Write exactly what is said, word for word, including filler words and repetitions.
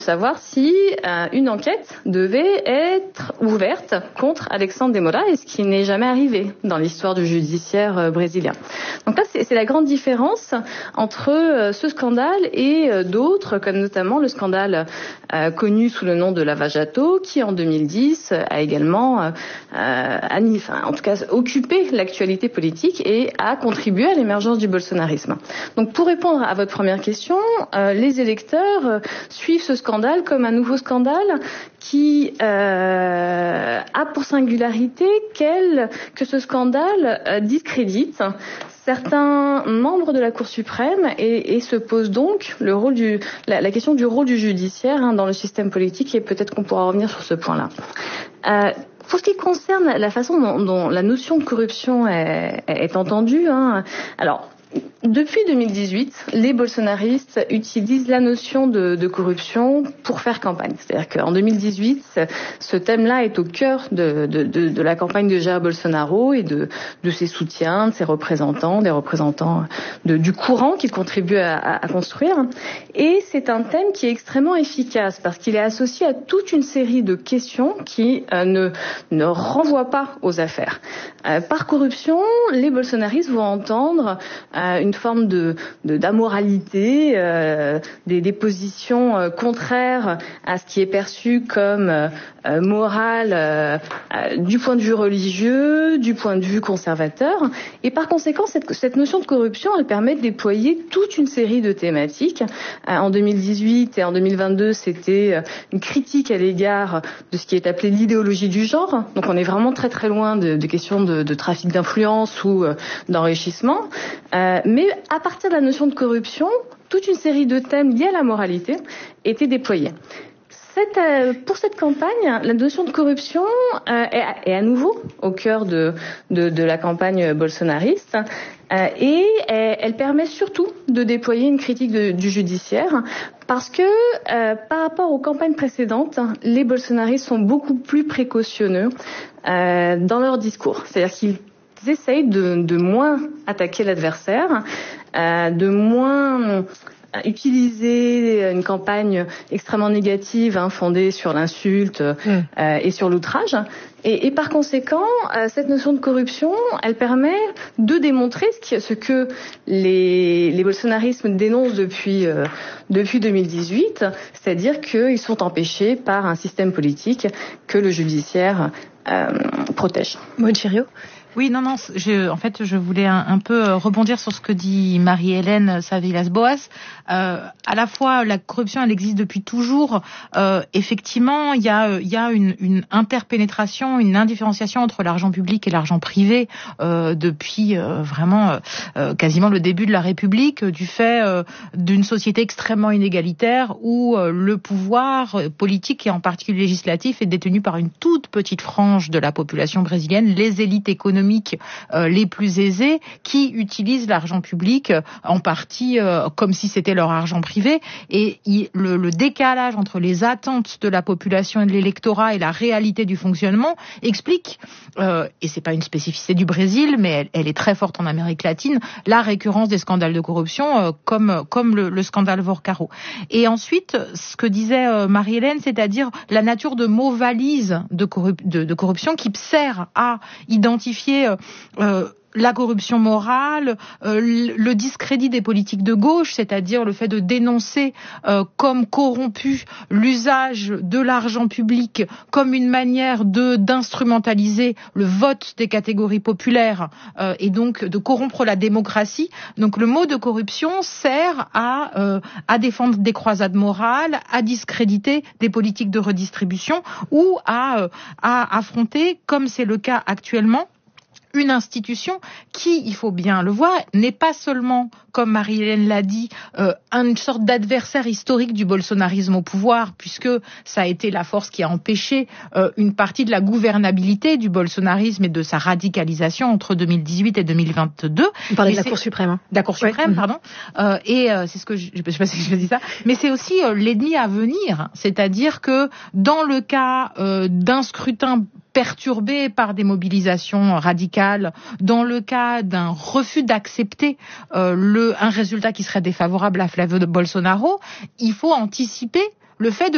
savoir si euh, une enquête devait être ouverte contre Alexandre de Moraes, ce qui n'est jamais arrivé dans l'histoire du judiciaire euh, brésilien. Donc là, c'est, c'est la grande différence entre euh, ce scandale et euh, d'autres, comme notamment le scandale euh, connu sous le nom de Lava Jato, qui en deux mille dix a également, euh, euh, enfin, en tout cas, occupé l'actualité politique et a contribué à l'émergence du bolsonarisme. Donc, pour répondre à votre première question, euh, les électeurs euh, suivent ce scandale comme un nouveau scandale qui euh, a pour singularité qu'elle, que ce scandale euh, discrédite certains membres de la Cour suprême et, et se pose donc le rôle du, la, la question du rôle du judiciaire hein, dans le système politique, et peut-être qu'on pourra revenir sur ce point-là. Euh, Pour ce qui concerne la façon dont, dont la notion de corruption est, est entendue, hein, alors depuis deux mille dix-huit, les bolsonaristes utilisent la notion de, de corruption pour faire campagne. C'est-à-dire qu'en deux mille dix-huit, ce thème-là est au cœur de, de, de, de la campagne de Jair Bolsonaro et de, de ses soutiens, de ses représentants, des représentants de, du courant qu'il contribue à, à, à construire. Et c'est un thème qui est extrêmement efficace parce qu'il est associé à toute une série de questions qui euh, ne, ne renvoient pas aux affaires. Euh, par corruption, les bolsonaristes vont entendre euh, une forme de, de d'amoralité, euh, des, des positions euh, contraires à ce qui est perçu comme euh, moral euh, euh, du point de vue religieux, du point de vue conservateur. Et par conséquent, cette, cette notion de corruption, elle permet de déployer toute une série de thématiques. Euh, en deux mille dix-huit et en deux mille vingt-deux, c'était une critique à l'égard de ce qui est appelé l'idéologie du genre. Donc on est vraiment très très loin de, de questions de, de trafic d'influence ou euh, d'enrichissement. Euh, mais à partir de la notion de corruption, toute une série de thèmes liés à la moralité étaient déployés. Cette, euh, pour cette campagne, la notion de corruption euh, est, est à nouveau au cœur de, de, de la campagne bolsonariste euh, et elle, elle permet surtout de déployer une critique de, du judiciaire parce que euh, par rapport aux campagnes précédentes, les bolsonaristes sont beaucoup plus précautionneux euh, dans leur discours. C'est-à-dire qu'ils Ils essayent de, de moins attaquer l'adversaire, euh, de moins utiliser une campagne extrêmement négative, hein, fondée sur l'insulte mmh. euh, et sur l'outrage. Et, et par conséquent, euh, cette notion de corruption, elle permet de démontrer ce, qui, ce que les, les bolsonarismes dénoncent depuis, euh, depuis deux mille dix-huit, c'est-à-dire qu'ils sont empêchés par un système politique que le judiciaire euh, protège. Monchirio ? Oui, non, non, je, en fait, je voulais un, un peu rebondir sur ce que dit Marie-Hélène Savilas-Boas. Euh, à la fois, la corruption, elle existe depuis toujours. Euh, effectivement, il y a, il y a une, une interpénétration, une indifférenciation entre l'argent public et l'argent privé euh, depuis euh, vraiment euh, quasiment le début de la République, du fait euh, d'une société extrêmement inégalitaire où euh, le pouvoir politique et en particulier législatif est détenu par une toute petite frange de la population brésilienne, les élites économiques Euh, les plus aisés qui utilisent l'argent public euh, en partie euh, comme si c'était leur argent privé, et il, le, le décalage entre les attentes de la population et de l'électorat et la réalité du fonctionnement explique, euh, et c'est pas une spécificité du Brésil mais elle, elle est très forte en Amérique latine, la récurrence des scandales de corruption euh, comme, comme le, le scandale Vorcaro. Et ensuite, ce que disait euh, Marie-Hélène, c'est-à-dire la nature de mots valises de, corrup- de, de corruption qui sert à identifier Euh, la corruption morale, euh, le discrédit des politiques de gauche, c'est-à-dire le fait de dénoncer euh, comme corrompu l'usage de l'argent public comme une manière de d'instrumentaliser le vote des catégories populaires euh, et donc de corrompre la démocratie. Donc le mot de corruption sert à euh, à défendre des croisades morales, à discréditer des politiques de redistribution ou à euh, à affronter, comme c'est le cas actuellement, une institution qui, il faut bien le voir, n'est pas seulement, comme Marie-Hélène l'a dit, euh, une sorte d'adversaire historique du bolsonarisme au pouvoir, puisque ça a été la force qui a empêché euh, une partie de la gouvernabilité du bolsonarisme et de sa radicalisation entre deux mille dix-huit et deux mille vingt-deux. On parlait de la Cour suprême. Hein. De la Cour suprême, ouais. pardon. Euh, et euh, c'est ce que je, je sais pas si je dis ça, mais c'est aussi euh, l'ennemi à venir, c'est-à-dire que dans le cas euh, d'un scrutin perturbé par des mobilisations radicales, dans le cas d'un refus d'accepter euh, le, un résultat qui serait défavorable à Flávio Bolsonaro, il faut anticiper le fait de